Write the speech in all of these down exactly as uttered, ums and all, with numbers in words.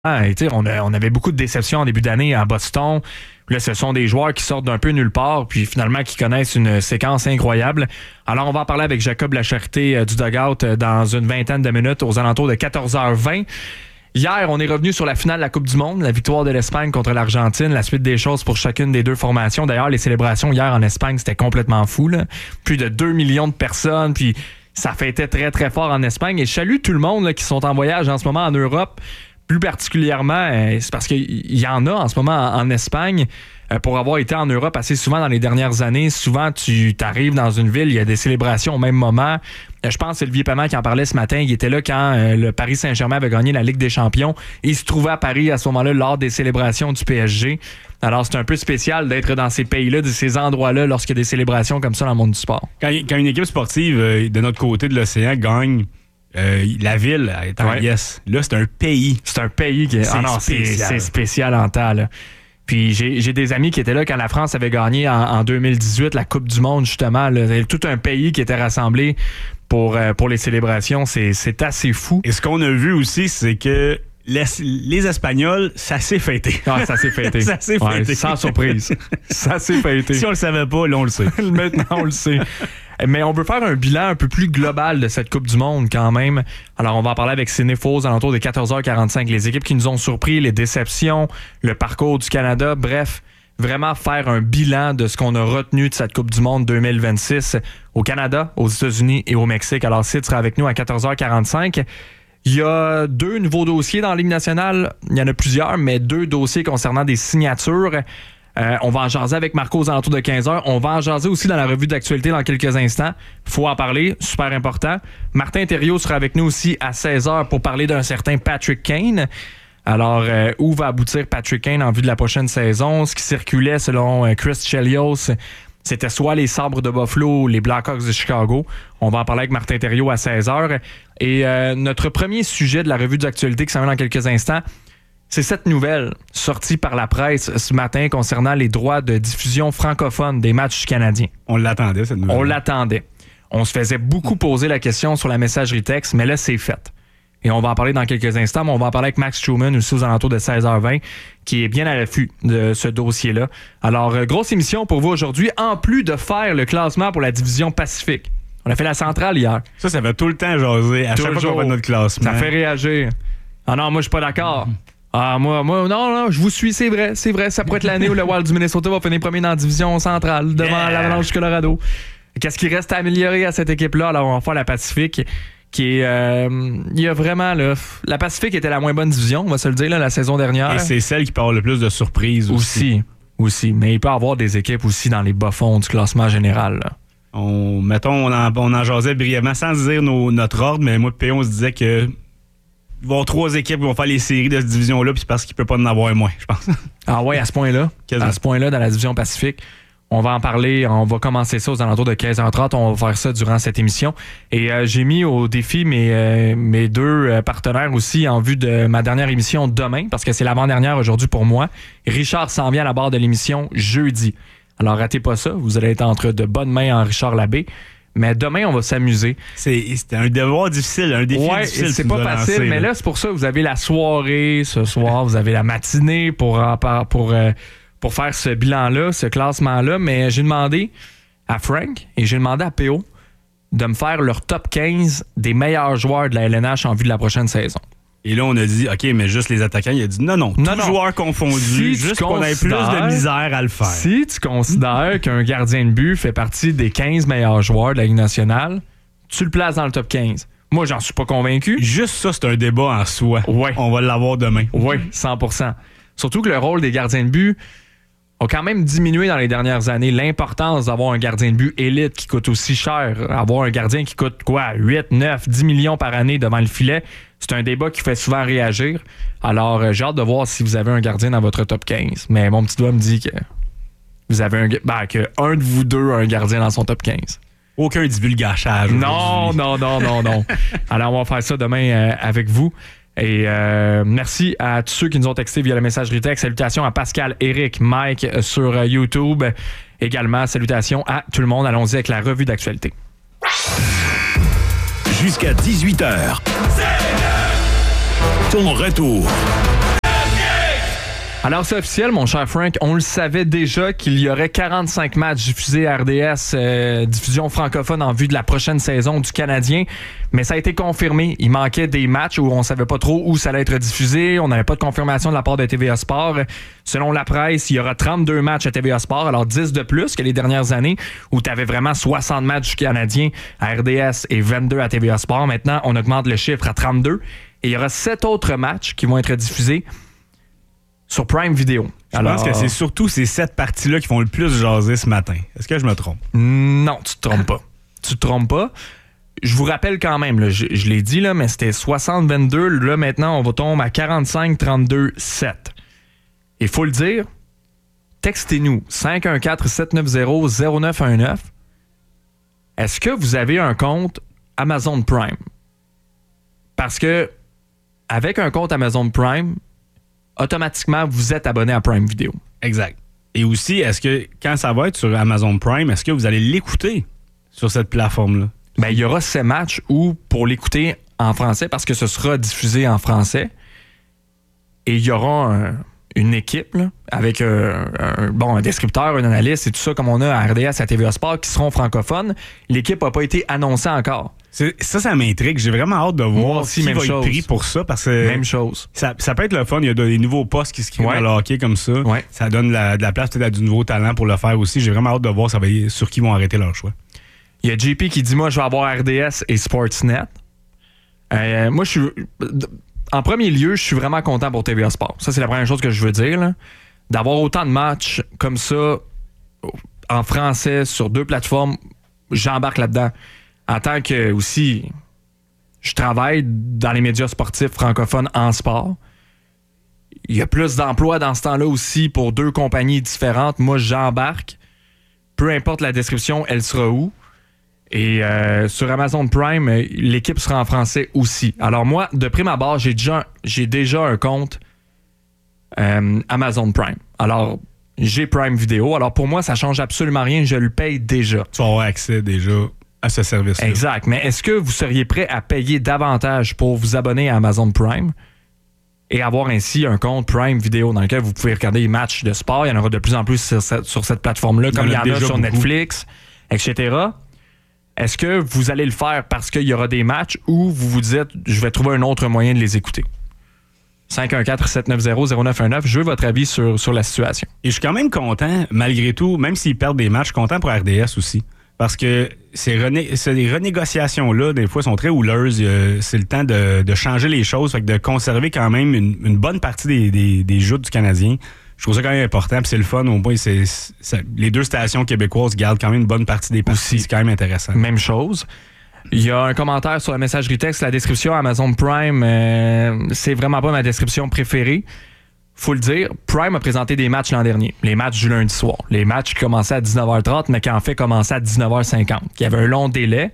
Ah, et on, a, on avait beaucoup de déceptions en début d'année à Boston. Là, ce sont des joueurs qui sortent d'un peu nulle part, puis finalement qui connaissent une séquence incroyable. Alors, on va en parler avec Jacob Lacharité euh, du Dugout euh, dans une vingtaine de minutes, aux alentours de quatorze heures vingt. Hier, on est revenu sur la finale de la Coupe du Monde, la victoire de l'Espagne contre l'Argentine, la suite des choses pour chacune des deux formations. D'ailleurs, les célébrations hier en Espagne, c'était complètement fou, là. Plus de deux millions de personnes, puis ça fêtait très, très fort en Espagne. Et je salue tout le monde là, qui sont en voyage en ce moment en Europe. Plus particulièrement, euh, c'est parce qu'il y en a en ce moment en, en Espagne. Euh, pour avoir été en Europe assez souvent dans les dernières années, souvent tu t'arrives dans une ville, il y a des célébrations au même moment. Euh, je pense que c'est Olivier Pamant qui en parlait ce matin. Il était là quand euh, le Paris Saint-Germain avait gagné la Ligue des Champions. Et il se trouvait à Paris à ce moment-là lors des célébrations du P S G. Alors c'est un peu spécial d'être dans ces pays-là, de ces endroits-là, lorsqu'il y a des célébrations comme ça dans le monde du sport. Quand, quand une équipe sportive euh, de notre côté de l'océan gagne, Euh, la ville est en ouais. yes. Là, c'est un pays. C'est un pays qui est, c'est, ah non, spécial. C'est, c'est spécial en temps. Là. Puis j'ai, j'ai des amis qui étaient là quand la France avait gagné en, en deux mille dix-huit la Coupe du Monde, justement. Là. Il y avait tout un pays qui était rassemblé pour, euh, pour les célébrations. C'est, c'est assez fou. Et ce qu'on a vu aussi, c'est que les, les Espagnols, ça s'est fêté. Ah, ça s'est fêté. ça s'est fêté. Ouais, sans surprise. Ça s'est fêté. Si on le savait pas, là, on le sait. Maintenant, on le sait. Mais on veut faire un bilan un peu plus global de cette Coupe du Monde quand même. Alors, on va en parler avec Cinéphos à l'entour de quatorze heures quarante-cinq. Les équipes qui nous ont surpris, les déceptions, le parcours du Canada. Bref, vraiment faire un bilan de ce qu'on a retenu de cette Coupe du Monde deux mille vingt-six au Canada, aux États-Unis et au Mexique. Alors, Sid sera avec nous à quatorze heures quarante-cinq. Il y a deux nouveaux dossiers dans la Ligue nationale. Il y en a plusieurs, mais deux dossiers concernant des signatures. Euh, on va en jaser avec Marco aux alentours de quinze heures. On va en jaser aussi dans la revue d'actualité dans quelques instants. Faut en parler, super important. Martin Thériault sera avec nous aussi à seize heures pour parler d'un certain Patrick Kane. Alors, euh, où va aboutir Patrick Kane en vue de la prochaine saison? Ce qui circulait selon euh, Chris Chelios, c'était soit les Sabres de Buffalo ou les Blackhawks de Chicago. On va en parler avec Martin Thériault à seize heures. Et euh, notre premier sujet de la revue d'actualité qui s'en vient dans quelques instants, c'est cette nouvelle sortie par la presse ce matin concernant les droits de diffusion francophone des matchs canadiens. On l'attendait, cette nouvelle. On l'attendait. On se faisait beaucoup poser la question sur la messagerie texte, mais là, c'est fait. Et on va en parler dans quelques instants, mais on va en parler avec Max Truman aussi aux alentours de seize heures vingt, qui est bien à l'affût de ce dossier-là. Alors, euh, grosse émission pour vous aujourd'hui, en plus de faire le classement pour la division Pacifique. On a fait la centrale hier. Ça, ça fait tout le temps jaser. À Toujours. chaque fois qu'on va notre classement. Ça fait réagir. Ah non, moi, je suis pas d'accord. Mm-hmm. Ah, moi, moi, non, non, je vous suis, c'est vrai, c'est vrai. Ça pourrait être l'année où le Wild du Minnesota va finir premier dans la division centrale, devant yeah. l'Avalanche du Colorado. Qu'est-ce qui reste à améliorer à cette équipe-là? Alors, on va faire la Pacifique, qui est... Euh, il y a vraiment, là... La Pacifique était la moins bonne division, on va se le dire, là, la saison dernière. Et c'est celle qui peut avoir le plus de surprises aussi. Aussi, aussi. Mais il peut y avoir des équipes aussi dans les bas-fonds du classement général, là. On, mettons, on en, on en jasait brièvement, sans dire nos, notre ordre, mais moi et P, on se disait que il va y avoir trois équipes qui vont faire les séries de cette division-là, puis c'est parce qu'il peut pas en avoir moins, je pense. Ah ouais, à ce point-là. Quasiment. À ce point-là, dans la division Pacifique. On va en parler, on va commencer ça aux alentours de quinze heures trente. On va faire ça durant cette émission. Et euh, j'ai mis au défi mes, euh, mes deux euh, partenaires aussi en vue de ma dernière émission demain, parce que c'est l'avant-dernière aujourd'hui pour moi. Richard s'en vient à la barre de l'émission jeudi. Alors ratez pas ça, vous allez être entre de bonnes mains en Richard Labbé. Mais demain, on va s'amuser. C'est, c'était un devoir difficile, un défi ouais, difficile. C'est pas facile, lancé, mais là, c'est pour ça que vous avez la soirée ce soir, vous avez la matinée pour, pour, euh, pour faire ce bilan-là, ce classement-là. Mais j'ai demandé à Frank et j'ai demandé à P O de me faire leur top quinze des meilleurs joueurs de la L N H en vue de la prochaine saison. Et là, on a dit, OK, mais juste les attaquants. Il a dit, non, non, non, tous non. joueurs confondus, si juste qu'on ait plus de misère à le faire. Si tu considères qu'un gardien de but fait partie des quinze meilleurs joueurs de la Ligue nationale, tu le places dans le top quinze. Moi, j'en suis pas convaincu. Juste ça, c'est un débat en soi. Ouais. On va l'avoir demain. Oui, cent pour cent. Surtout que le rôle des gardiens de but a quand même diminué dans les dernières années. L'importance d'avoir un gardien de but élite qui coûte aussi cher, avoir un gardien qui coûte quoi, huit, neuf, dix millions par année devant le filet, c'est un débat qui fait souvent réagir. Alors, euh, j'ai hâte de voir si vous avez un gardien dans votre top quinze. Mais mon petit doigt me dit que vous avez un ben, que un de vous deux a un gardien dans son top quinze. Aucun divulgachage. Non, non, non, non, non. Alors, on va faire ça demain euh, avec vous. Et euh, merci à tous ceux qui nous ont texté via la messagerie texte. Salutations à Pascal, Eric, Mike euh, sur euh, YouTube. Également, salutations à tout le monde. Allons-y avec la revue d'actualité. Jusqu'à dix-huit heures. Ton retour Alors, c'est officiel, mon cher Frank. On le savait déjà qu'il y aurait quarante-cinq matchs diffusés à R D S, euh, diffusion francophone en vue de la prochaine saison du Canadien. Mais ça a été confirmé. Il manquait des matchs où on savait pas trop où ça allait être diffusé. On n'avait pas de confirmation de la part de T V A Sport. Selon la presse, il y aura trente-deux matchs à T V A Sport, alors dix de plus que les dernières années où tu avais vraiment soixante matchs du Canadien à R D S et vingt-deux à T V A Sport. Maintenant, on augmente le chiffre à trente-deux. Et il y aura sept autres matchs qui vont être diffusés sur Prime Video. Je Alors, pense que c'est surtout ces sept parties-là qui font le plus jaser ce matin. Est-ce que je me trompe? Non, tu te trompes pas. Tu te trompes pas. Je vous rappelle quand même, là, je, je l'ai dit, là, mais c'était soixante vingt-deux. Là, maintenant, on va tomber à quarante-cinq trente-deux sept. Il faut le dire, textez-nous cinq un quatre sept neuf zéro zéro neuf un neuf. Est-ce que vous avez un compte Amazon Prime? Parce que avec un compte Amazon Prime, automatiquement, vous êtes abonné à Prime Video. Exact. Et aussi, est-ce que quand ça va être sur Amazon Prime, est-ce que vous allez l'écouter sur cette plateforme-là? Ben, il y aura ces matchs où, pour l'écouter en français, parce que ce sera diffusé en français, et il y aura un, une équipe là, avec un, un, bon, un descripteur, un analyste et tout ça, comme on a à R D S et à T V A Sport, qui seront francophones. L'équipe n'a pas été annoncée encore. C'est, ça, ça m'intrigue. J'ai vraiment hâte de voir Moi aussi, qui même va chose. être pris pour ça. Parce que Même chose. Ça, ça peut être le fun. Il y a des nouveaux postes qui se créent Ouais. dans le hockey comme ça. Ouais. Ça donne la, de la place peut-être à du nouveau talent pour le faire aussi. J'ai vraiment hâte de voir ça va, sur qui vont arrêter leur choix. Il y a J P qui dit, moi, je vais avoir R D S et Sportsnet. Euh, moi, je suis... En premier lieu, je suis vraiment content pour T V A Sport. Ça, c'est la première chose que je veux dire. Là. D'avoir autant de matchs comme ça en français sur deux plateformes, j'embarque là-dedans. En tant que, aussi, je travaille dans les médias sportifs francophones en sport. Il y a plus d'emplois dans ce temps-là aussi pour deux compagnies différentes. Moi, j'embarque. Peu importe la description, elle sera où. Et euh, sur Amazon Prime, l'équipe sera en français aussi. Alors moi, de prime abord, j'ai déjà, j'ai déjà un compte euh, Amazon Prime. Alors, j'ai Prime Video. Alors pour moi, ça change absolument rien. Je le paye déjà. Tu vas avoir accès déjà à ce service-là. Exact. Mais est-ce que vous seriez prêt à payer davantage pour vous abonner à Amazon Prime et avoir ainsi un compte Prime Video dans lequel vous pouvez regarder les matchs de sport? Il y en aura de plus en plus sur cette, sur cette plateforme-là, comme il y en a, sur beaucoup. Netflix, et cetera. Est-ce que vous allez le faire parce qu'il y aura des matchs ou vous vous dites je vais trouver un autre moyen de les écouter? cinq un quatre sept neuf zéro zéro neuf un neuf. Je veux votre avis sur, sur la situation. Et je suis quand même content, malgré tout, même s'ils perdent des matchs, content pour R D S aussi. Parce que ces, rené- ces renégociations-là, des fois, sont très houleuses. C'est le temps de, de changer les choses, fait que de conserver quand même une, une bonne partie des, des, des joutes du Canadien. Je trouve ça quand même important, puis c'est le fun. Au moins, c'est, c'est, les deux stations québécoises gardent quand même une bonne partie des parties. C'est quand même intéressant. Même chose. Il y a un commentaire sur la messagerie texte. La description Amazon Prime, euh, c'est vraiment pas ma description préférée. Faut le dire, Prime a présenté des matchs l'an dernier. Les matchs du lundi soir. Les matchs qui commençaient à dix-neuf heures trente, mais qui en fait commençaient à dix-neuf heures cinquante. Il y avait un long délai.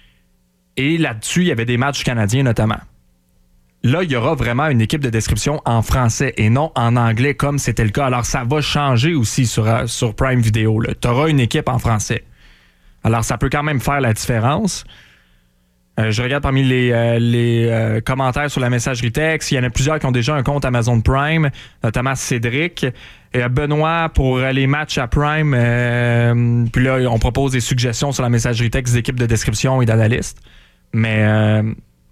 Et là-dessus, il y avait des matchs canadiens notamment. Là, il y aura vraiment une équipe de description en français et non en anglais comme c'était le cas. Alors, ça va changer aussi sur, sur Prime Video. Tu auras une équipe en français. Alors, ça peut quand même faire la différence. Euh, je regarde parmi les, euh, les euh, commentaires sur la messagerie texte. Il y en a plusieurs qui ont déjà un compte Amazon Prime, notamment Cédric. Et Benoît, pour les matchs à Prime, euh, puis là, on propose des suggestions sur la messagerie texte d'équipes de description et d'analystes. Mais euh,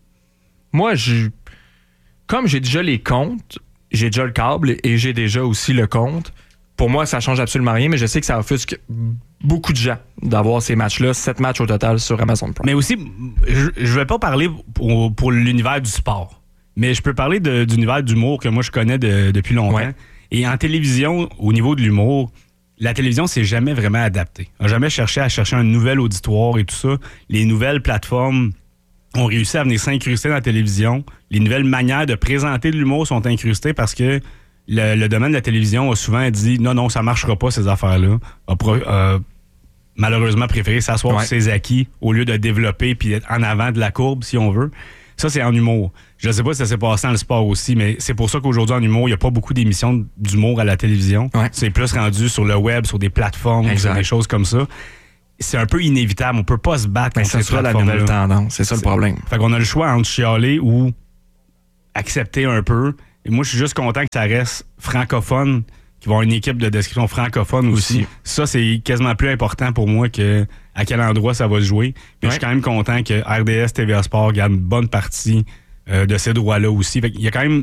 moi, je... Comme j'ai déjà les comptes, j'ai déjà le câble et j'ai déjà aussi le compte, pour moi, ça change absolument rien, mais je sais que ça offusque beaucoup de gens d'avoir ces matchs-là, sept matchs au total sur Amazon Prime. Mais aussi, je ne vais pas parler pour, pour l'univers du sport, mais je peux parler de, d'univers d'humour que moi, je connais de, depuis longtemps. Ouais. Et en télévision, au niveau de l'humour, la télévision s'est jamais vraiment adaptée. On n'a jamais cherché à chercher un nouvel auditoire et tout ça. Les nouvelles plateformes ont réussi à venir s'incruster dans la télévision. Les nouvelles manières de présenter de l'humour sont incrustées parce que le, le domaine de la télévision a souvent dit « Non, non, ça marchera pas, ces affaires-là. » A pro, euh, malheureusement préféré s'asseoir ouais. sur ses acquis au lieu de développer puis être en avant de la courbe, si on veut. Ça, c'est en humour. Je ne sais pas si ça s'est passé dans le sport aussi, mais c'est pour ça qu'aujourd'hui, en humour, il n'y a pas beaucoup d'émissions d'humour à la télévision. Ouais. C'est plus rendu sur le web, sur des plateformes, exact. Sur des choses comme ça. C'est un peu inévitable. On peut pas se battre mais contre ça ces sera la nouvelle tendance. C'est ça c'est, le problème. Fait qu'on a le choix entre chialer ou accepter un peu. Et moi, je suis juste content que ça reste francophone, qu'ils vont avoir une équipe de description francophone aussi. aussi. Ça, c'est quasiment plus important pour moi que à quel endroit ça va se jouer. Mais ouais. je suis quand même content que R D S T V A Sport garde une bonne partie euh, de ces droits-là aussi. Fait qu'il y a quand même...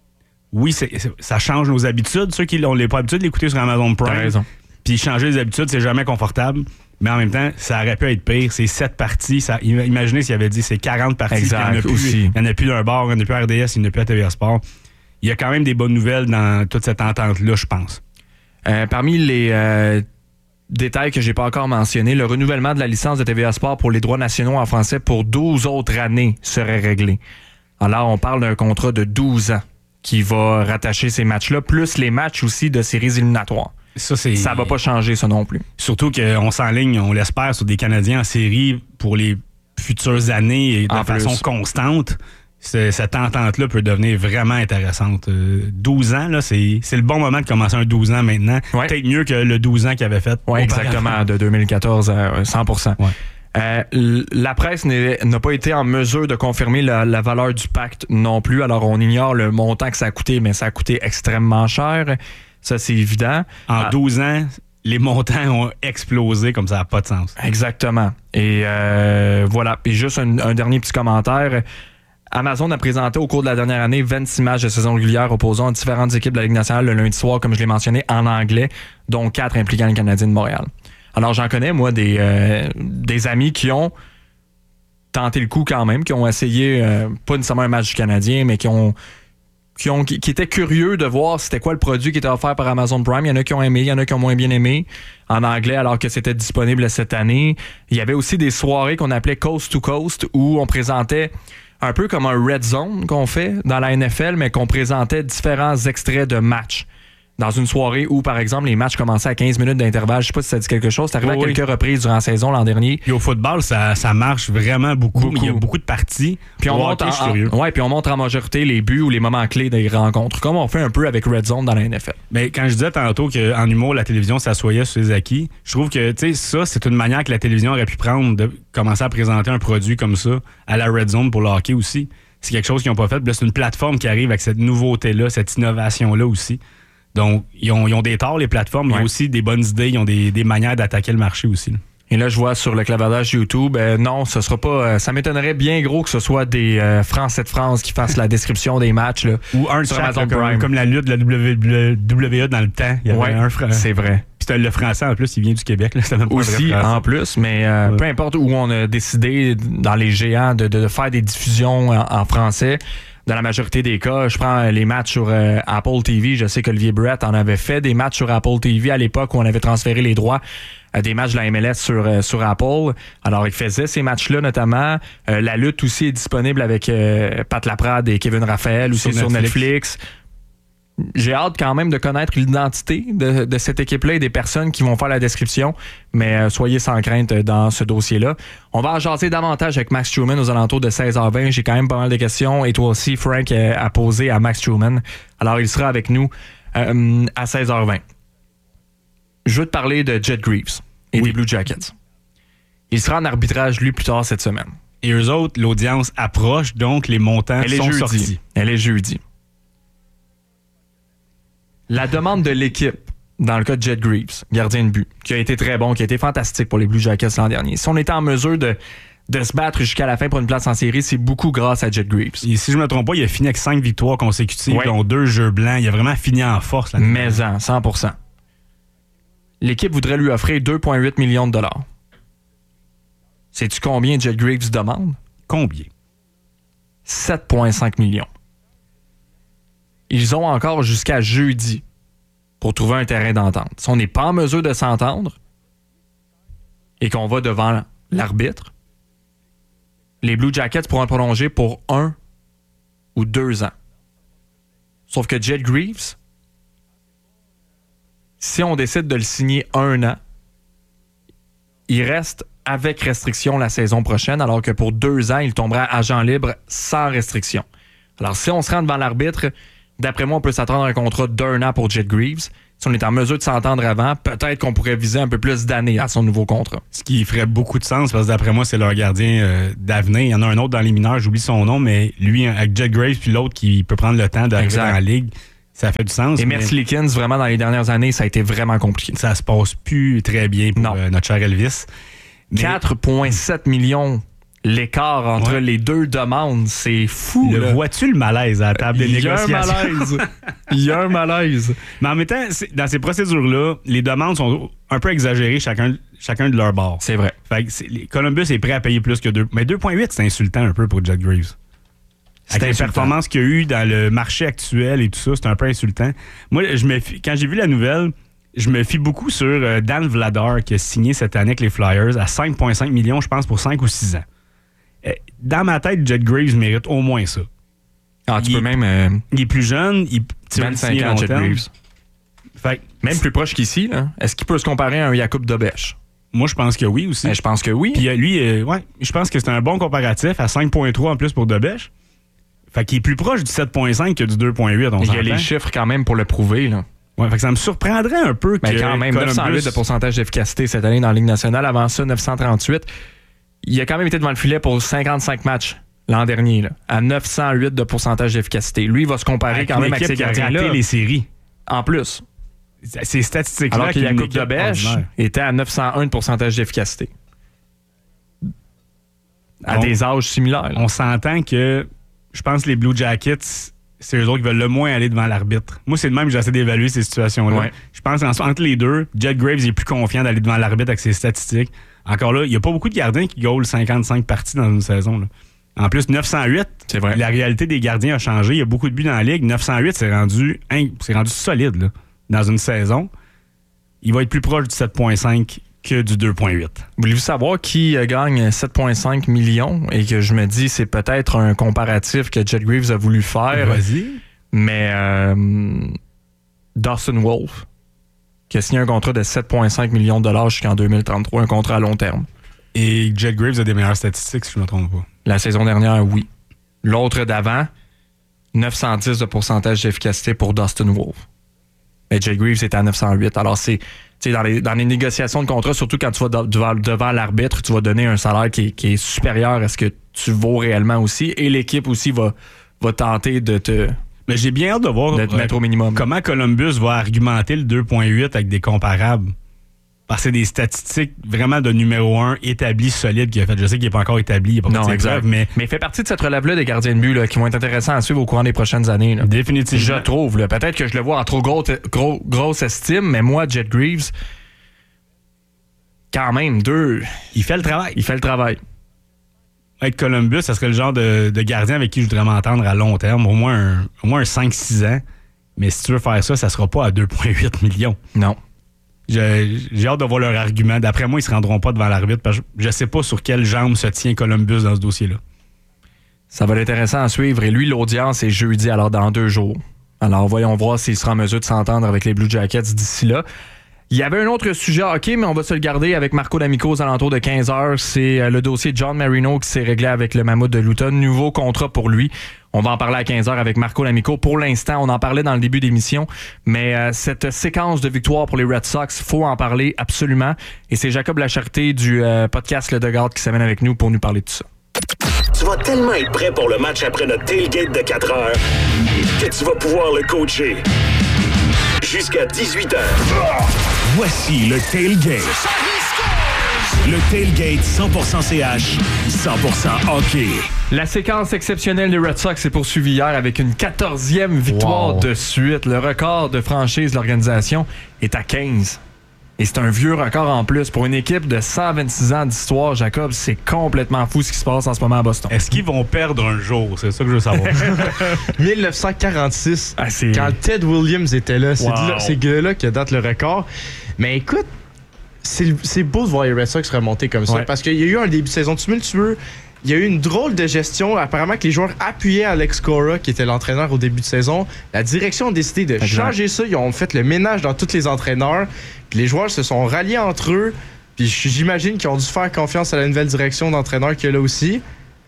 Oui, c'est, c'est, ça change nos habitudes. Ceux qui n'ont pas l'habitude d'écouter sur Amazon Prime, puis changer les habitudes, c'est jamais confortable. Mais en même temps, ça aurait pu être pire. C'est sept parties. Ça, imaginez s'il avait dit c'est quarante parties. Exact, il n'y en a plus d'un bar, il n'y en a plus à R D S, il n'y en a plus à T V A Sport. Il y a quand même des bonnes nouvelles dans toute cette entente-là, je pense. Euh, parmi les euh, détails que j'ai pas encore mentionnés, le renouvellement de la licence de T V A Sport pour les droits nationaux en français pour douze autres années serait réglé. Alors, on parle d'un contrat de douze ans qui va rattacher ces matchs-là, plus les matchs aussi de séries éliminatoires. Ça, c'est... ça va pas changer, ça non plus. Surtout qu'on s'enligne, on l'espère, sur des Canadiens en série pour les futures années et de en façon plus. constante. C'est, cette entente-là peut devenir vraiment intéressante. Euh, douze ans, là, c'est, c'est le bon moment de commencer un douze ans maintenant. Ouais. Peut-être mieux que le douze ans qu'il avait fait. Oui, exactement, de deux mille quatorze à cent pour cent. Ouais. Euh, la presse n'a pas été en mesure de confirmer la, la valeur du pacte non plus. Alors, on ignore le montant que ça a coûté, mais ça a coûté extrêmement cher. Ça, c'est évident. En ah. douze ans, les montants ont explosé comme ça n'a pas de sens. Exactement. Et euh, voilà. Puis juste un, un dernier petit commentaire. Amazon a présenté au cours de la dernière année vingt-six matchs de saison régulière opposant différentes équipes de la Ligue nationale le lundi soir, comme je l'ai mentionné, en anglais, dont quatre impliquant le Canadien de Montréal. Alors, j'en connais, moi, des, euh, des amis qui ont tenté le coup quand même, qui ont essayé, euh, pas nécessairement un match du Canadien, mais qui ont, qui ont qui, qui étaient curieux de voir c'était quoi le produit qui était offert par Amazon Prime. Il y en a qui ont aimé, il y en a qui ont moins bien aimé en anglais, alors que c'était disponible cette année. Il y avait aussi des soirées qu'on appelait Coast to Coast, où on présentait un peu comme un Red Zone qu'on fait dans la N F L, mais qu'on présentait différents extraits de matchs. Dans une soirée où, par exemple, les matchs commençaient à quinze minutes d'intervalle. Je sais pas si ça dit quelque chose. C'est arrivé oh, à quelques oui. reprises durant la saison l'an dernier. Et au football, ça, ça marche vraiment beaucoup. beaucoup. Mais il y a beaucoup de parties. Puis on, montre en, en, ouais, puis on montre en majorité les buts ou les moments clés des rencontres, comme on fait un peu avec Red Zone dans la N F L. Mais quand je disais tantôt qu'en humour, la télévision s'assoyait sur ses acquis, je trouve que tu sais ça, c'est une manière que la télévision aurait pu prendre de commencer à présenter un produit comme ça à la Red Zone pour le hockey aussi. C'est quelque chose qu'ils n'ont pas fait. Puis là, c'est une plateforme qui arrive avec cette nouveauté-là, cette innovation-là aussi. Donc, ils ont, ils ont des torts, les plateformes, mais ouais. ils ont aussi des bonnes idées, ils ont des, des manières d'attaquer le marché aussi. Et là, je vois sur le clavardage YouTube, euh, non, ce sera pas. Euh, ça m'étonnerait bien gros que ce soit des euh, Français de France qui fassent la description des matchs. Là, ou un sur Amazon Prime. Comme, comme la lutte de la W E dans le temps. Il y avait ouais, un français. C'est vrai. Puis le français, en plus, il vient du Québec. Là, même pas aussi, en plus, mais euh, ouais. peu importe où on a décidé, dans les géants, de, de faire des diffusions en, en français. Dans la majorité des cas, je prends les matchs sur euh, Apple T V. Je sais qu'Olivier Brett en avait fait des matchs sur Apple T V à l'époque où on avait transféré les droits à des matchs de la M L S sur, euh, sur Apple. Alors, il faisait ces matchs-là notamment. Euh, la lutte aussi est disponible avec euh, Pat Laprade et Kevin Raphaël aussi sur, sur Netflix. Netflix. J'ai hâte quand même de connaître l'identité de, de cette équipe-là et des personnes qui vont faire la description, mais euh, soyez sans crainte dans ce dossier-là. On va en jaser davantage avec Max Truman aux alentours de seize heures vingt. J'ai quand même pas mal de questions et toi aussi, Frank, euh, à poser à Max Truman. Alors, il sera avec nous euh, à seize heures vingt. Je veux te parler de Jet Greaves et oui. des Blue Jackets. Il sera en arbitrage, lui, plus tard cette semaine. Et eux autres, l'audience approche, donc les montants Elle sont est jeudi. sortis. Elle est jeudi. La demande de l'équipe, dans le cas de Jet Greaves, gardien de but, qui a été très bon, qui a été fantastique pour les Blue Jackets l'an dernier. Si on était en mesure de, de se battre jusqu'à la fin pour une place en série, c'est beaucoup grâce à Jet Greaves. Et si je ne me trompe pas, il a fini avec cinq victoires consécutives, ouais. dont deux jeux blancs. Il a vraiment fini en force. Là Mais en, cent pour cent. L'équipe voudrait lui offrir deux virgule huit millions de dollars. Sais-tu combien Jet Greaves demande? Combien? sept virgule cinq millions. Ils ont encore jusqu'à jeudi pour trouver un terrain d'entente. Si on n'est pas en mesure de s'entendre et qu'on va devant l'arbitre, les Blue Jackets pourront le prolonger pour un ou deux ans. Sauf que Jet Greaves, si on décide de le signer un an, il reste avec restriction la saison prochaine, alors que pour deux ans, il tombera agent libre sans restriction. Alors, si on se rend devant l'arbitre, D'après moi, on peut s'attendre à un contrat d'un an pour Jet Greaves. Si on est en mesure de s'entendre avant, peut-être qu'on pourrait viser un peu plus d'années à son nouveau contrat. Ce qui ferait beaucoup de sens, parce que d'après moi, c'est leur gardien euh, d'avenir. Il y en a un autre dans les mineurs, j'oublie son nom, mais lui, avec Jet Graves, puis l'autre qui peut prendre le temps d'arriver dans la ligue, ça fait du sens. Et Mercy Likens, vraiment, dans les dernières années, ça a été vraiment compliqué. Ça se passe plus très bien pour euh, notre cher Elvis. Mais... quatre virgule sept millions l'écart entre ouais. les deux demandes, c'est fou. Le vois-tu le malaise à la table de négociation? Il y a un malaise. Il y a un malaise. Mais en même temps, dans ces procédures-là, les demandes sont un peu exagérées chacun, chacun de leur bord. C'est vrai. Fait que c'est, Columbus est prêt à payer plus que deux. Mais deux virgule huit, c'est insultant un peu pour Jet Graves. C'est Avec les performances qu'il y a eu dans le marché actuel et tout ça, c'est un peu insultant. Moi, je me fie, quand j'ai vu la nouvelle, je me fie beaucoup sur euh, Dan Vladar qui a signé cette année avec les Flyers à cinq virgule cinq millions, je pense, pour cinq ou six ans. Dans ma tête, Jet Graves mérite au moins ça. Ah, tu il, peux même... Euh, il est plus jeune, il vingt-cinq ans, Jet Graves. Fait, même plus proche qu'ici, là. Est-ce qu'il peut se comparer à un Jakub Dobeš? Moi, je pense que oui aussi. Ben, je pense que oui. Puis lui, euh, ouais, je pense que c'est un bon comparatif à cinq virgule trois en plus pour Dobeš. Fait qu'il est plus proche du sept virgule cinq que du deux virgule huit. On il y a les chiffres quand même pour le prouver, là. Ouais, fait que ça me surprendrait un peu Mais que quand même, Columbus... neuf cent huit de pourcentage d'efficacité cette année dans la Ligue nationale. Avant ça, neuf cent trente-huit. Il a quand même été devant le filet pour cinquante-cinq matchs l'an dernier, là, à neuf cent huit de pourcentage d'efficacité. Lui, il va se comparer avec quand même avec ces gardiens-là. Qui a raté les séries. En plus. Ces statistiques-là... Alors qu'il y a Jakub Dobeš était à neuf cent un de pourcentage d'efficacité. À Donc, des âges similaires. Là. On s'entend que je pense que les Blue Jackets, c'est eux autres qui veulent le moins aller devant l'arbitre. Moi, c'est de même que j'essaie d'évaluer ces situations-là. Ouais. Je pense qu'entre les deux, Jet Graves est plus confiant d'aller devant l'arbitre avec ses statistiques. Encore là, il n'y a pas beaucoup de gardiens qui goalent cinquante-cinq parties dans une saison. Là. En plus, neuf cent huit, c'est vrai. La réalité des gardiens a changé. Il y a beaucoup de buts dans la ligue. neuf cent huit, c'est rendu, c'est rendu solide là, dans une saison. Il va être plus proche du sept virgule cinq que du deux virgule huit. Voulez-vous savoir qui gagne sept virgule cinq millions et que je me dis c'est peut-être un comparatif que Jet Graves a voulu faire. Vas-y. Mais euh, Dustin Wolf, qui a signé un contrat de sept virgule cinq millions de dollars jusqu'en deux mille trente-trois, un contrat à long terme. Et Jet Graves a des meilleures statistiques, si je ne me trompe pas. La saison dernière, oui. L'autre d'avant, neuf cent dix de pourcentage d'efficacité pour Dustin Wolf. Mais Jet Graves était à neuf cent huit. Alors, c'est dans les, dans les négociations de contrat, surtout quand tu vas devant, devant l'arbitre, tu vas donner un salaire qui est, qui est supérieur à ce que tu vaux réellement aussi. Et l'équipe aussi va, va tenter de te... Mais j'ai bien hâte de voir de te mettre au minimum. Comment Columbus va argumenter le deux virgule huit avec des comparables. Parce que c'est des statistiques vraiment de numéro un établi, solide qu'il a fait. Je sais qu'il n'est pas encore établi, il n'est pas non, exact. Preuves, mais... mais il fait partie de cette relève-là des gardiens de but là, qui vont être intéressants à suivre au courant des prochaines années. Là. Définitivement. Je trouve. Là. Peut-être que je le vois en trop gros, gros, grosse estime, mais moi, Jet Graves, quand même, deux... Il fait le travail. Il fait le travail. Être Columbus, ça serait le genre de, de gardien avec qui je voudrais m'entendre à long terme, au moins un, au moins un cinq six ans. Mais si tu veux faire ça, ça sera pas à deux virgule huit millions. Non. J'ai, j'ai hâte de voir leur argument. D'après moi, ils se rendront pas devant l'arbitre parce que je sais pas sur quelle jambe se tient Columbus dans ce dossier-là. Ça va être intéressant à suivre. Et lui, l'audience est jeudi, alors dans deux jours. Alors, voyons voir s'il sera en mesure de s'entendre avec les Blue Jackets d'ici là. Il y avait un autre sujet hockey, mais on va se le garder avec Marco D'Amico aux alentours de quinze heures. C'est le dossier John Marino qui s'est réglé avec le Mammouth de Luton. Nouveau contrat pour lui. On va en parler à quinze heures avec Marco D'Amico. Pour l'instant, on en parlait dans le début d'émission, mais euh, cette séquence de victoire pour les Red Sox, faut en parler absolument. Et c'est Jacob Lacharté du euh, podcast Le Dugout qui s'amène avec nous pour nous parler de ça. Tu vas tellement être prêt pour le match après notre tailgate de quatre heures que tu vas pouvoir le coacher. Jusqu'à dix-huit heures. Voici le tailgate. Le tailgate cent pour cent C H, cent pour cent hockey. La séquence exceptionnelle des Red Sox s'est poursuivie hier avec une quatorzième victoire wow. de suite. Le record de franchise de l'organisation est à quinze. Et c'est un vieux record en plus. Pour une équipe de cent vingt-six ans d'histoire, Jacob, c'est complètement fou ce qui se passe en ce moment à Boston. Est-ce qu'ils vont perdre un jour? C'est ça que je veux savoir. dix-neuf cent quarante-six, ah, c'est... quand Ted Williams était là, c'est, wow. de là, c'est gars-là qui date le record. Mais écoute, c'est, c'est beau de voir les Red Sox remonter comme ça. Ouais. Parce qu'il y a eu un début de saison tumultueux. Il y a eu une drôle de gestion. Apparemment que les joueurs appuyaient Alex Cora, qui était l'entraîneur au début de saison. La direction a décidé de exact. changer ça. Ils ont fait le ménage dans tous les entraîneurs. Puis les joueurs se sont ralliés entre eux. Puis j'imagine qu'ils ont dû faire confiance à la nouvelle direction d'entraîneur qu'il y a là aussi.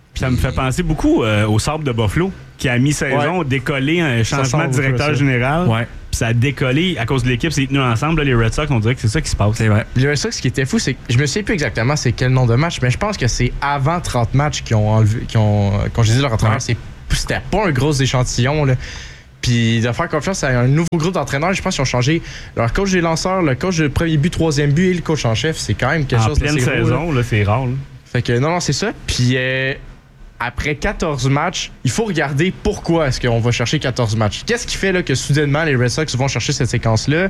Puis ça me fait penser beaucoup euh, au Sabre de Buffalo, qui a mi-saison ouais. décollé un changement de directeur général. Ouais. Puis ça a décollé à cause de l'équipe, c'est tenu ensemble. Là, les Red Sox, on dirait que c'est ça qui se passe. C'est vrai. Les Red Sox, ce qui était fou, c'est que je me souviens plus exactement c'est quel nombre de matchs, mais je pense que c'est avant trente matchs qu'ils ont enlevé, qu'ils ont congédié leur entraîneur. Ouais. C'était pas un gros échantillon, là. Puis de faire confiance à un nouveau groupe d'entraîneurs, je pense qu'ils ont changé leur coach des lanceurs, le coach de premier but, troisième but et le coach en chef. C'est quand même quelque en chose de pleine saison, gros, là. Là, c'est rare. Là. Fait que non, non, c'est ça. Puis euh, après quatorze matchs, il faut regarder pourquoi est-ce qu'on va chercher quatorze matchs. Qu'est-ce qui fait là, que soudainement les Red Sox vont chercher cette séquence-là?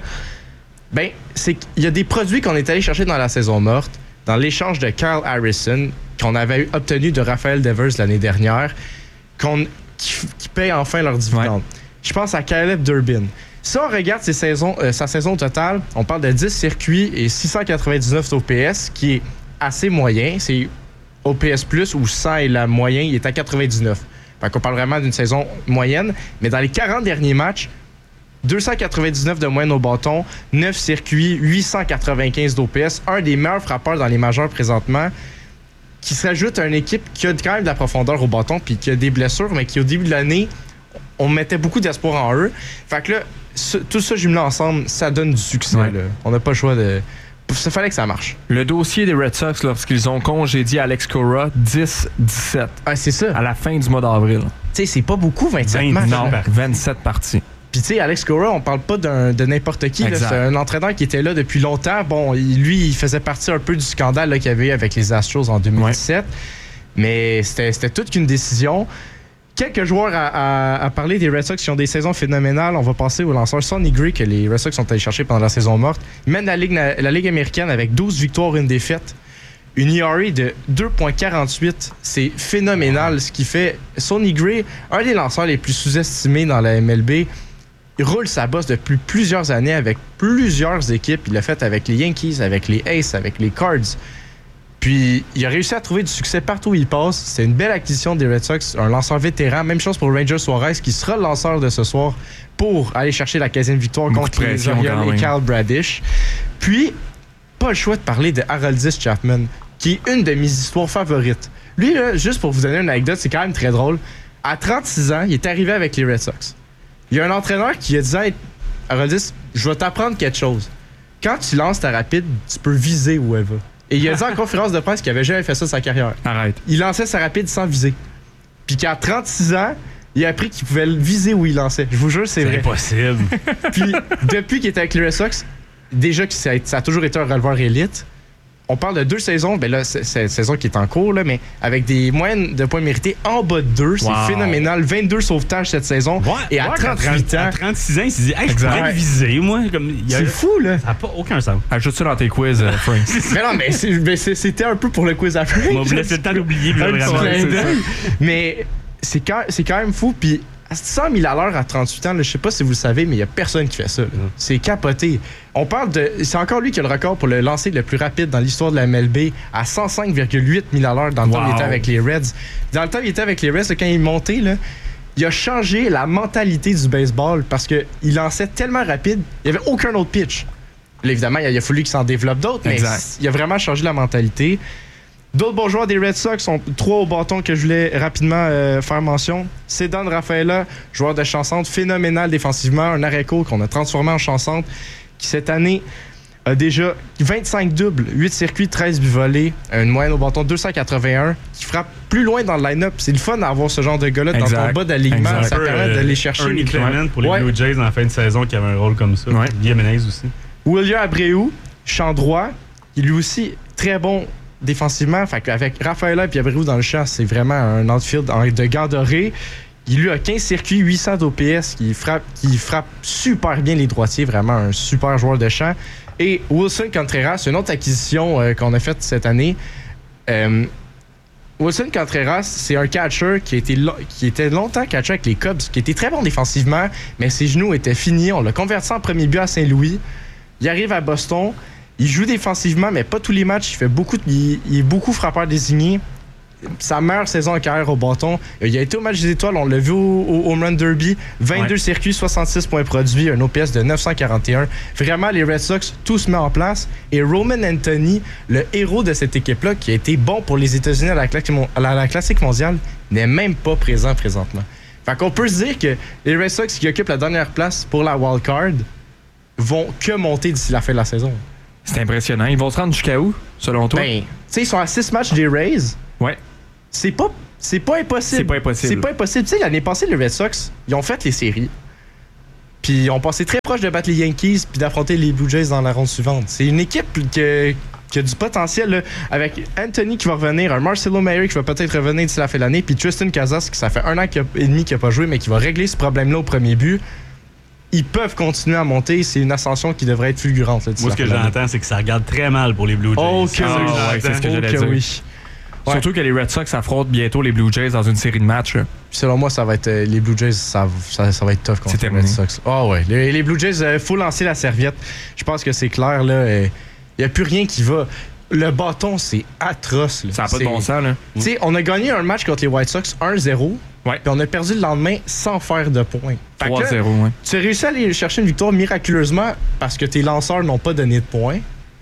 Ben, c'est qu'il y a des produits qu'on est allé chercher dans la saison morte, dans l'échange de Kyle Harrison, qu'on avait obtenu de Rafael Devers l'année dernière, qu'on, qui, qui paye enfin leurs dividendes. Ouais. Je pense à Caleb Durbin. Si on regarde ses saisons, euh, sa saison totale, on parle de dix circuits et six cent quatre-vingt-dix-neuf O P S, qui est assez moyen. C'est O P S plus, où cent est la moyenne, il est à quatre-vingt-dix-neuf. Fait qu'on parle vraiment d'une saison moyenne. Mais dans les quarante derniers matchs, deux cent quatre-vingt-dix-neuf de moyenne au bâton, neuf circuits, huit cent quatre-vingt-quinze d'O P S, un des meilleurs frappeurs dans les majeures présentement, qui s'ajoute à une équipe qui a quand même de la profondeur au bâton puis qui a des blessures, mais qui au début de l'année, on mettait beaucoup d'espoir en eux. Fait que là, ce, tout ça jumelé ensemble, ça donne du succès. Ouais. Là. On n'a pas le choix de... Il fallait que ça marche. Le dossier des Red Sox, lorsqu'ils ont congédié Alex Cora, dix dix-sept. Ah, c'est ça. À la fin du mois d'avril. Tu sais, c'est pas beaucoup, vingt-sept matchs. Non, vingt-sept parties. Puis tu sais, Alex Cora, on parle pas d'un, de n'importe qui. Là. C'est un entraîneur qui était là depuis longtemps. Bon, il, lui, il faisait partie un peu du scandale là, qu'il y avait eu avec les Astros en deux mille dix-sept. Ouais. Mais c'était, c'était toute qu'une décision. Quelques joueurs à, à, à parler des Red Sox qui ont des saisons phénoménales. On va passer au lanceur Sonny Gray que les Red Sox sont allés chercher pendant la saison morte. Il mène la Ligue, la Ligue américaine avec douze victoires, une défaite. Une E R A de deux virgule quarante-huit. C'est phénoménal. Wow. Ce qui fait Sonny Gray, un des lanceurs les plus sous-estimés dans la M L B. Il roule sa bosse depuis plusieurs années avec plusieurs équipes. Il l'a fait avec les Yankees, avec les Aces, avec les Cards. Puis, il a réussi à trouver du succès partout où il passe. C'est une belle acquisition des Red Sox, un lanceur vétéran. Même chose pour Ranger Suarez, qui sera le lanceur de ce soir pour aller chercher la quinzième victoire Beaucoup contre les Orioles et Kyle Bradish. Puis, pas le choix de parler de Aroldis Chapman, qui est une de mes histoires favorites. Lui, là, juste pour vous donner une anecdote, c'est quand même très drôle. À trente-six ans, il est arrivé avec les Red Sox. Il y a un entraîneur qui a dit hey, « Aroldis, je vais t'apprendre quelque chose. Quand tu lances ta rapide, tu peux viser où elle va. » Et il a dit en conférence de presse qu'il avait jamais fait ça de sa carrière. Arrête. Il lançait sa rapide sans viser. Puis qu'à trente-six ans, il a appris qu'il pouvait viser où il lançait. Je vous jure, c'est, c'est vrai. C'est impossible. Puis depuis qu'il était avec les Red Sox, déjà que ça a, ça a toujours été un releveur élite. On parle de deux saisons, ben là, c'est, c'est une saison qui est en cours, là, mais avec des moyennes de points mérités en bas de deux. C'est wow. Phénoménal. vingt-deux sauvetages cette saison. Ouais, et à ouais, trente-huit ans. À trente-six ans, il s'est dit, hey, je pourrais le viser, moi. Comme, y a c'est le... fou, là. Ça n'a pas aucun sens. Ajoute ça dans tes quiz, euh, Frank. Mais non, mais, c'est, mais c'est, c'était un peu pour le quiz à Frank. On va laisser le temps d'oublier. Mais c'est quand, c'est quand même fou. Puis cent mille à l'heure à trente-huit ans, là, je sais pas si vous le savez, mais il y a personne qui fait ça. Là. C'est capoté. On parle de... C'est encore lui qui a le record pour le lancer le plus rapide dans l'histoire de la M L B à cent cinq virgule huit mille à l'heure dans le wow. temps où il était avec les Reds. Dans le temps où il était avec les Reds, là, quand il est monté, là, il a changé la mentalité du baseball parce qu'il lançait tellement rapide, il n'y avait aucun autre pitch. Là, évidemment, il a fallu qu'il s'en développe d'autres, mais exact. Il a vraiment changé la mentalité. D'autres bons joueurs des Red Sox sont trois au bâton que je voulais rapidement euh, faire mention. Ceddanne Rafaela, joueur de chancentre, phénoménal défensivement, un arrêt-court qu'on a transformé en chancentre, qui cette année a déjà vingt-cinq doubles, huit circuits, treize buts volés, une moyenne au bâton deux cent quatre-vingt-un, qui frappe plus loin dans le line-up. C'est le fun d'avoir ce genre de gars-là dans ton bas d'alignement. Exact. Ça peu, permet euh, d'aller chercher. Ernie Clement pour les ouais. Blue Jays en fin de saison qui avait un rôle comme ça. Ouais. Guillerminez aussi. William Abreu, champ droit, qui lui aussi très bon défensivement. Fait avec Rafaela et Abreu dans le champ, c'est vraiment un outfield de gants dorés. Il lui a quinze circuits, huit cents d'O P S, qui frappe, qui frappe super bien les droitiers, vraiment un super joueur de champ. Et Wilson Contreras, une autre acquisition euh, qu'on a faite cette année. Euh, Wilson Contreras, c'est un catcher qui, a été lo- qui était longtemps catcher avec les Cubs, qui était très bon défensivement, mais ses genoux étaient finis. On l'a converti en premier but à Saint-Louis. Il arrive à Boston. Il joue défensivement, mais pas tous les matchs. Il fait beaucoup, de, il, il est beaucoup frappeur désigné. sa meilleure saison en carrière au bâton. Il a été au match des étoiles, on l'a vu au, au Home Run Derby. vingt-deux ouais. circuits, soixante-six points produits, un O P S de neuf cent quarante et un. Vraiment, les Red Sox, tout se met en place. Et Roman Anthony, le héros de cette équipe-là, qui a été bon pour les États-Unis à la, à la, à la Classique mondiale, n'est même pas présent présentement. Fait qu'on peut se dire que les Red Sox qui occupent la dernière place pour la wild card vont que monter d'ici la fin de la saison. C'est impressionnant. Ils vont se rendre jusqu'à où, selon toi? Ben, tu sais, ils sont à six matchs des Rays. Ouais. C'est pas, c'est pas impossible. C'est pas impossible. C'est pas impossible. Tu sais, l'année passée, les Red Sox, ils ont fait les séries. Puis ils ont passé très proche de battre les Yankees puis d'affronter les Blue Jays dans la ronde suivante. C'est une équipe que, qui a du potentiel, là, avec Anthony qui va revenir, un Marcelo Mayer qui va peut-être revenir d'ici la fin de l'année, puis Tristan Casas, qui ça fait un an et demi qu'il n'a pas joué, mais qui va régler ce problème-là au premier but. Ils peuvent continuer à monter. C'est une ascension qui devrait être fulgurante. Là, Moi, ce que j'entends, c'est que ça regarde très mal pour les Blue Jays. Oh, que ah, oui. Ouais, c'est ce que oh, j'allais que dire. Oui. Ouais. Surtout que les Red Sox affrontent bientôt les Blue Jays dans une série de matchs. Là. Selon moi, ça va être euh, les Blue Jays, ça, ça, ça va être tough contre c'est les Red Sox. Ah oh, ouais, les, les Blue Jays, il euh, faut lancer la serviette. Je pense que c'est clair là. Il euh, n'y a plus rien qui va. Le bâton, c'est atroce. Là. Ça n'a pas de bon sens. Là. Tu sais, on a gagné un match contre les White Sox un zéro. Ouais. Puis on a perdu le lendemain sans faire de points. trois zéro, ouais. Tu as réussi à aller chercher une victoire miraculeusement parce que tes lanceurs n'ont pas donné de points.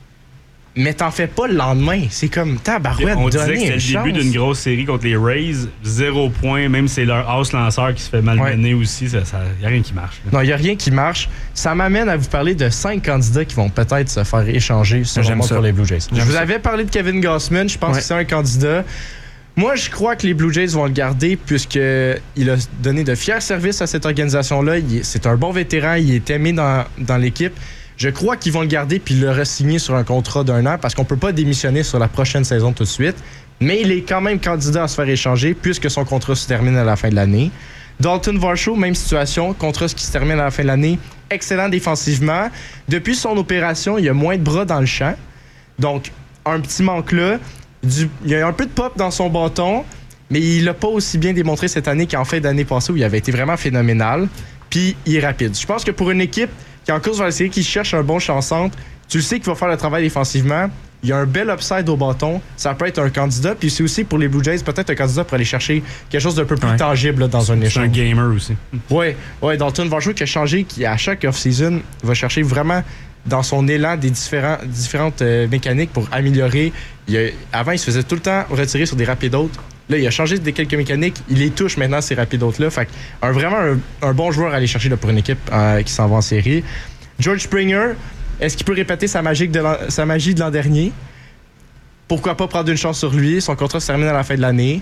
Mais t'en fais pas le lendemain. C'est comme tabarouette. On disait que c'était le début d'une grosse série contre les Rays. Zéro point. Même si c'est leur house lanceur qui se fait malmener ouais. aussi. Il n'y a rien qui marche. Là. Non, il n'y a rien qui marche. Ça m'amène à vous parler de cinq candidats qui vont peut-être se faire échanger selon moi pour les Blue Jays. J'aime je vous ça. avais parlé de Kevin Gausman. Je pense ouais. que c'est un candidat. Moi, je crois que les Blue Jays vont le garder puisqu'il a donné de fiers services à cette organisation-là. Il est, c'est un bon vétéran. Il est aimé dans, dans l'équipe. Je crois qu'ils vont le garder puis le re-signer sur un contrat d'un an parce qu'on peut pas démissionner sur la prochaine saison tout de suite. Mais il est quand même candidat à se faire échanger puisque son contrat se termine à la fin de l'année. Dalton Varsho, même situation, contrat qui se termine à la fin de l'année. Excellent défensivement. Depuis son opération, il y a moins de bras dans le champ. Donc, un petit manque là. Du, il y a un peu de pop dans son bâton, mais il l'a pas aussi bien démontré cette année qu'en fin d'année passée où il avait été vraiment phénoménal. Puis, il est rapide. Je pense que pour une équipe qui est en course vers la série, qui cherche un bon champ-centre, tu sais qu'il va faire le travail défensivement. Il y a un bel upside au bâton. Ça peut être un candidat. Puis c'est aussi pour les Blue Jays, peut-être un candidat pour aller chercher quelque chose d'un peu plus ouais. tangible là, dans un échange. C'est un gamer aussi. Oui, ouais, Dalton Varsho qui a changé, qui à chaque off-season va chercher vraiment dans son élan des différents, différentes euh, mécaniques pour améliorer. Il a, avant, il se faisait tout le temps retirer sur des rapidotes. Là, il a changé des quelques mécaniques. Il les touche maintenant, ces rapidotes-là. Fait un, vraiment un, un bon joueur à aller chercher là, pour une équipe euh, qui s'en va en série. George Springer, est-ce qu'il peut répéter sa magie de l'an, sa magie de l'an dernier? Pourquoi pas prendre une chance sur lui? Son contrat se termine à la fin de l'année.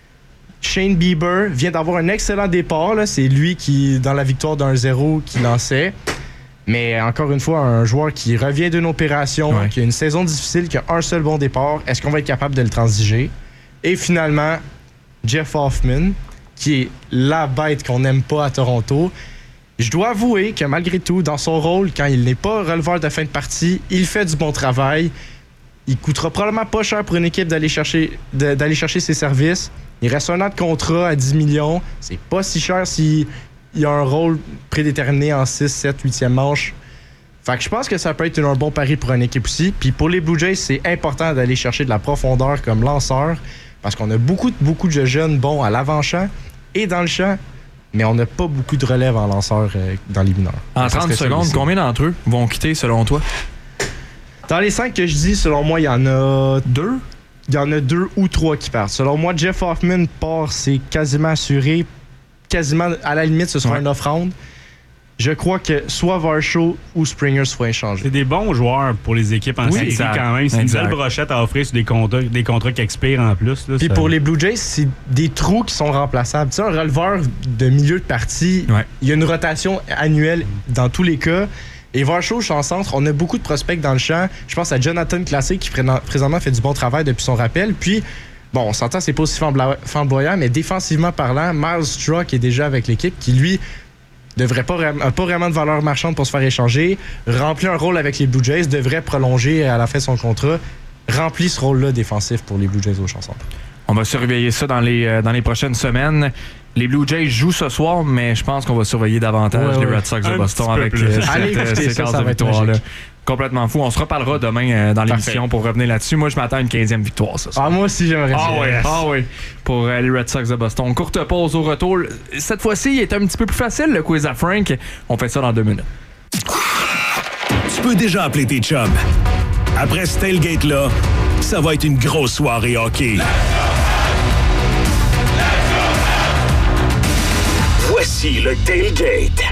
Shane Bieber vient d'avoir un excellent départ. Là. C'est lui qui, dans la victoire d'un zéro, qui lançait. Mais encore une fois, un joueur qui revient d'une opération, ouais. qui a une saison difficile, qui a un seul bon départ. Est-ce qu'on va être capable de le transiger? Et finalement, Jeff Hoffman, qui est la bête qu'on n'aime pas à Toronto. Je dois avouer que malgré tout, dans son rôle, quand il n'est pas releveur de fin de partie, il fait du bon travail. Il coûtera probablement pas cher pour une équipe d'aller chercher, de, d'aller chercher ses services. Il reste un an de contrat à dix millions. C'est pas si cher s'il y a un rôle prédéterminé en six, sept, huitième manche. Fait que je pense que ça peut être un bon pari pour une équipe aussi. Puis pour les Blue Jays, c'est important d'aller chercher de la profondeur comme lanceur parce qu'on a beaucoup, beaucoup de jeunes bons à l'avant-champ et dans le champ, mais on n'a pas beaucoup de relève en lanceur euh, dans les mineurs. En trente secondes, combien d'entre eux vont quitter selon toi? Dans les cinq que je dis, selon moi, il y en a deux. Il y en a deux ou trois qui partent. Selon moi, Jeff Hoffman part, c'est quasiment assuré. Quasiment, à la limite, ce sera ouais. une offrande. Je crois que soit Varsho ou Springer soient échangés. C'est des bons joueurs pour les équipes en oui, série quand même. C'est exact. Une belle brochette à offrir sur des contrats, des contrats qui expirent en plus. Puis ça... pour les Blue Jays, c'est des trous qui sont remplaçables. Tu sais, un releveur de milieu de partie, ouais. il y a une rotation annuelle dans tous les cas. Et Varsho, champ centre, on a beaucoup de prospects dans le champ. Je pense à Jonathan Classic qui présentement fait du bon travail depuis son rappel. Puis, bon, on s'entend, c'est pas aussi flamboyant, mais défensivement parlant, Miles Straw qui est déjà avec l'équipe, qui lui devrait pas, pas vraiment de valeur marchande pour se faire échanger, remplit un rôle avec les Blue Jays, devrait prolonger à la fin de son contrat, remplit ce rôle-là défensif pour les Blue Jays au champ centre. On va surveiller ça dans les, euh, dans les prochaines semaines. Les Blue Jays jouent ce soir, mais je pense qu'on va surveiller davantage ouais, les Red Sox de Boston avec euh, cette, cette séquence de victoire-là. Complètement fou. On se reparlera demain euh, dans l'émission pour revenir là-dessus. Moi, je m'attends à une quinzième victoire, ça. Ah, moi aussi, j'aimerais ça. Ah oui, Yes. ah oui. Pour euh, les Red Sox de Boston. Courte pause au retour. Cette fois-ci, il est un petit peu plus facile, le quiz à Frank. On fait ça dans deux minutes. Tu peux déjà appeler tes chums. Après ce tailgate-là, ça va être une grosse soirée hockey. Voici le tailgate.